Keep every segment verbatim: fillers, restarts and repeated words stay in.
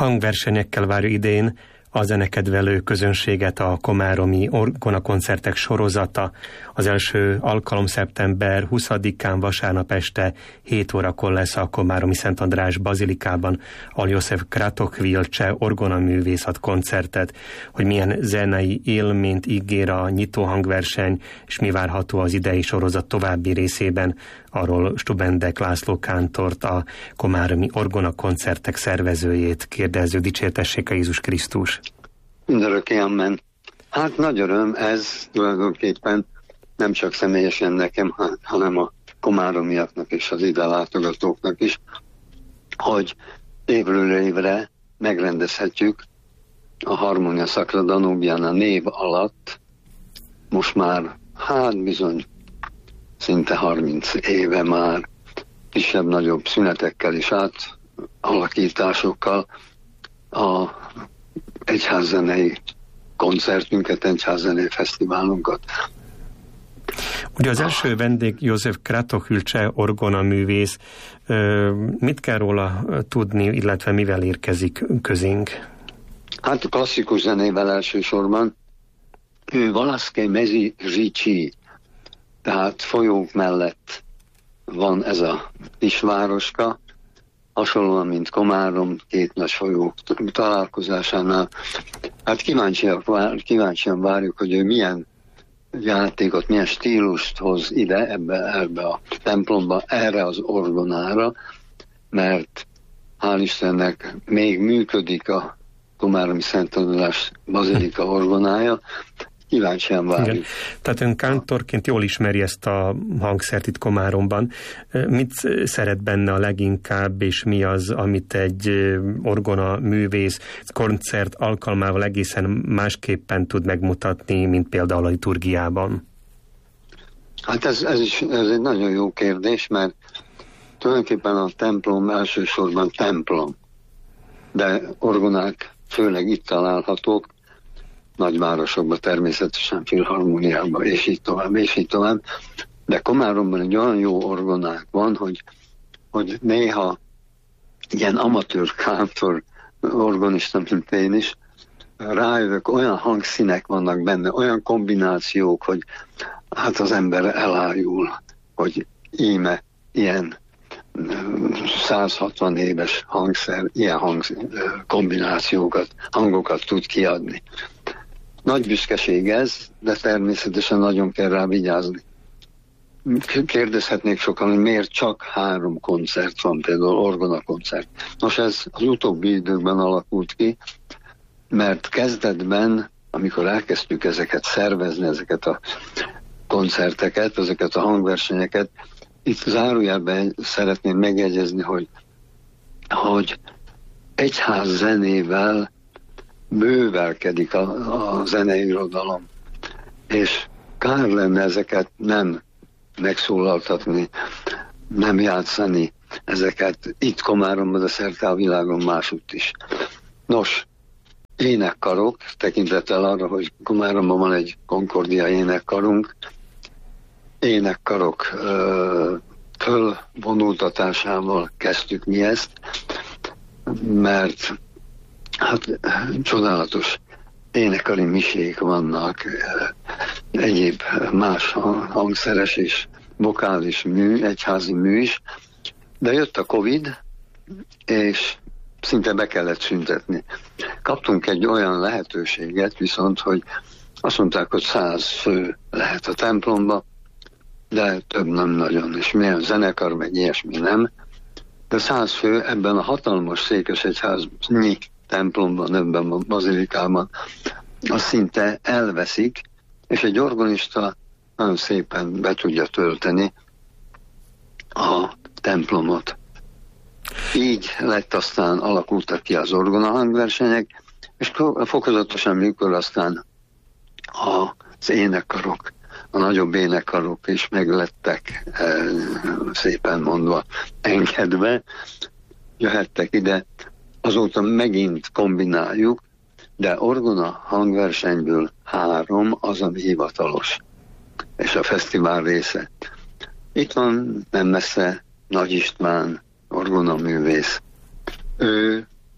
Hangversenyekkel várja idén a zenekedvelő közönséget a komáromi orgona koncertek sorozata. Az első alkalom szeptember huszadikán vasárnap este hét órakor lesz a komáromi Szent András bazilikában a József Kratochwil cseh orgonaművészet koncertet. Hogy milyen zenei élményt ígér a nyitó hangverseny, és mi várható az idei sorozat további részében, arról Stubendek László kántort, a komáromi orgona koncertek szervezőjét kérdező. Dicsértessék a Jézus Krisztus! Mindörökké amen. Hát nagy öröm ez tulajdonképpen nem csak személyesen nekem, hanem a komáromiaknak és az ide látogatóknak is, hogy évről évre megrendezhetjük a Harmonia Sacra Danubiana név alatt, most már hát bizony szinte harminc éve már kisebb-nagyobb szünetekkel és átalakításokkal a egyházzenei koncertünket, egyházzenei fesztiválunkat. Ugye az első vendég József Kratochwil cseh orgonaművész. Mit kell róla tudni, illetve mivel érkezik közénk? Hát klasszikus zenével elsősorban. Ő Valašské Meziříčí, tehát folyók mellett van ez a kisvároska, hasonlóan, mint Komárom, két nagy folyó találkozásánál. Hát kíváncsian, kíváncsian várjuk, hogy ő milyen játékot, milyen stílust hoz ide, ebbe, ebbe a templomba, erre az orgonára, mert hál' Istennek még működik a Komáromi Szent András bazilika orgonája. Kíváncsian várjuk. Igen. Tehát ön kántorként jól ismeri ezt a hangszert itt Komáromban. Mit szeret benne a leginkább, és mi az, amit egy orgona művész koncert alkalmával egészen másképpen tud megmutatni, mint például a liturgiában? Hát ez, ez is ez egy nagyon jó kérdés, mert tulajdonképpen a templom elsősorban templom, de orgonák főleg itt találhatók, nagyvárosokban, természetesen filharmóniákban, és így tovább, és így tovább. De Komáromban egy olyan jó orgonák van, hogy, hogy néha ilyen amatőr kántor organista, mint én is, rájövök, olyan hangszínek vannak benne, olyan kombinációk, hogy hát az ember elájul, hogy íme ilyen száz hatvan éves hangszer, ilyen hang kombinációkat, hangokat tud kiadni. Nagy büszkeség ez, de természetesen nagyon kell rá vigyázni. Kérdezhetnék sokan, hogy miért csak három koncert van, például orgona koncert. Nos, ez az utóbbi időkben alakult ki, mert kezdetben, amikor elkezdtük ezeket szervezni, ezeket a koncerteket, ezeket a hangversenyeket, itt zárójelben szeretném megjegyezni, hogy, hogy egyház zenével bővelkedik a, a zeneirodalom, és kár lenne ezeket nem megszólaltatni, nem játszani ezeket itt Komáromban, de szerte a világon másutt is. Nos, énekkarok, tekintettel arra, hogy Komáromban van egy Concordia énekkarunk, énekkarok ö, fölvonultatásával kezdtük mi ezt, mert hát csodálatos énekari misék vannak, egyéb más hangszeres és vokális mű, egyházi mű is, de jött a Covid, és szinte be kellett szüntetni. Kaptunk egy olyan lehetőséget viszont, hogy azt mondták, hogy száz fő lehet a templomba, de több nem nagyon, és milyen zenekar, meg ilyesmi nem. De száz fő ebben a hatalmas székesegyháznyi templomban, ebben a bazilikában, azt szinte elveszik, és egy organista nagyon szépen be tudja tölteni a templomot. Így lett aztán, alakultak ki az orgona hangversenyek, és fokozatosan mikor aztán az énekkarok, a nagyobb énekkarok is meglettek e, szépen mondva engedve, jöhettek ide, azóta megint kombináljuk, de orgona hangversenyből három az, ami hivatalos, és a fesztivál része. Itt van nem messze Nagy István orgonaművész. Ő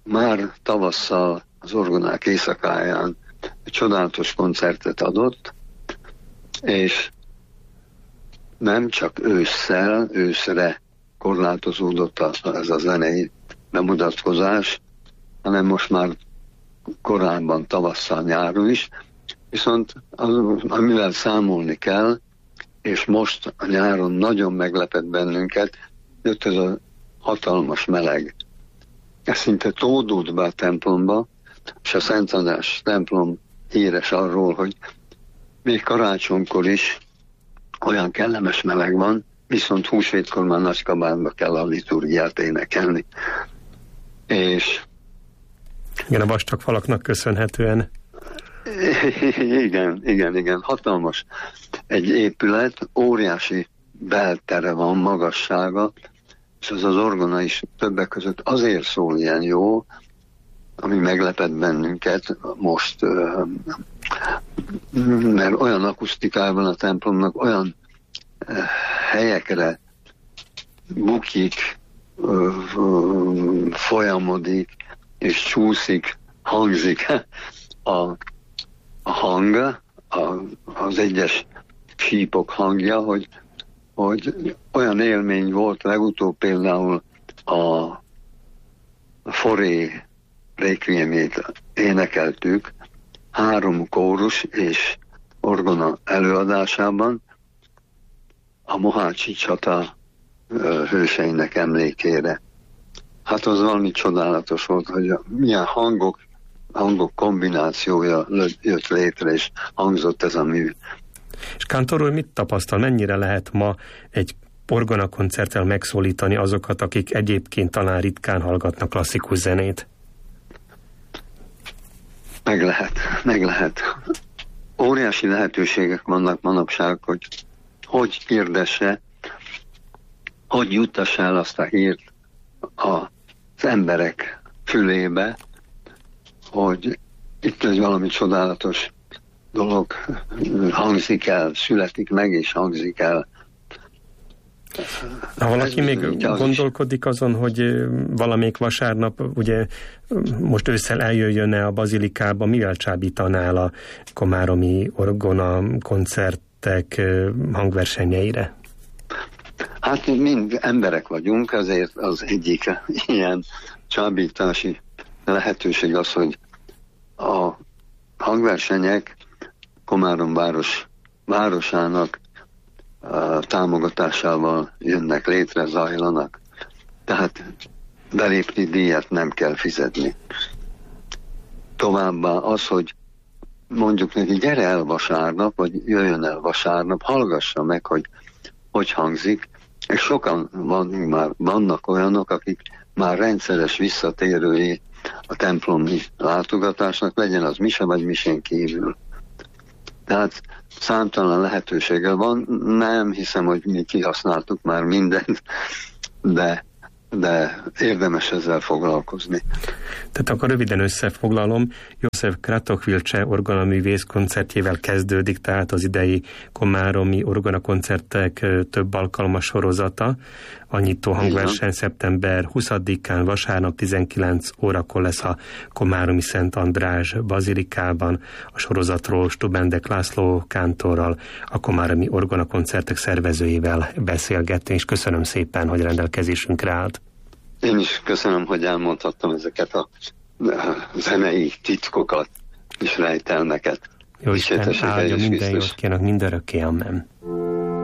már tavasszal az Orgonák éjszakáján egy csodálatos koncertet adott, és nem csak ősszel, őszre korlátozódott ez a zenei bemutatkozás, hanem most már korábban tavasszal, nyáron is, viszont az, amivel számolni kell, és most a nyáron nagyon meglepett bennünket, jött ez a hatalmas meleg. Ez szinte tódult be a templomba, és a Szent András templom híres arról, hogy még karácsonykor is olyan kellemes meleg van, viszont húsvétkor már Nagykabátba kell a liturgiát énekelni. És igen, a vastag falaknak köszönhetően. Igen, igen, igen, hatalmas. Egy épület, óriási beltere van, magassága, és az az orgona is többek között azért szól ilyen jó, ami meglepett bennünket most, mert olyan akusztikában a templomnak, olyan helyekre bukik, folyamodik, és csúszik, hangzik a, a hang, a, az egyes sípok hangja, hogy, hogy olyan élmény volt, legutóbb például a Foré requiemét énekeltük, három kórus és orgona előadásában a Mohácsi csata hőseinek emlékére. Hát az valami csodálatos volt, hogy milyen hangok, hangok kombinációja jött létre, és hangzott ez a mű. És Kántor úr mit tapasztal, mennyire lehet ma egy orgonakoncerttel megszólítani azokat, akik egyébként talán ritkán hallgatnak klasszikus zenét? Meg lehet, meg lehet. Óriási lehetőségek vannak manapság, hogy hogy hirdesse, hogy juttass el azt a hírt az emberek fülébe, hogy itt egy valami csodálatos dolog hangzik el, születik meg és hangzik el. Ha valaki Ez még gondolkodik azon, hogy valamelyik vasárnap, ugye most ősszel eljöjjön-e a bazilikába, mivel csábítanál a komáromi orgona koncertek hangversenyeire? Hát mind emberek vagyunk, azért az egyik ilyen csábítási lehetőség az, hogy a hangversenyek Komárom város, városának a támogatásával jönnek létre, zajlanak. Tehát belépni díjat nem kell fizetni. Továbbá az, hogy mondjuk neki, gyere el vasárnap, vagy jöjjön el vasárnap, hallgassa meg, hogy hogy hangzik, és sokan van, már vannak olyanok, akik már rendszeres visszatérői a templomi látogatásnak, legyen az mise vagy misén kívül. Tehát számtalan lehetősége van, nem hiszem, hogy mi kihasználtuk már mindent, de, de érdemes ezzel foglalkozni. Tehát akkor röviden összefoglalom, József Kratochvilcse orgonaművész koncertjével kezdődik, tehát az idei komáromi orgonakoncertek több alkalmas sorozata. A nyitó hangverseny szeptember huszadikán vasárnap tizenkilenc órakor lesz a komáromi Szent András bazilikában. A sorozatról Stubendek László kántorral, a komáromi orgonakoncertek szervezőjével beszélgetni, és köszönöm szépen, hogy rendelkezésünkre állt. Én is köszönöm, hogy elmondhattam ezeket a zenei titkokat és rejtelmeket. Jó Isten áldja, minden jót kívánok, mindörökké, amen.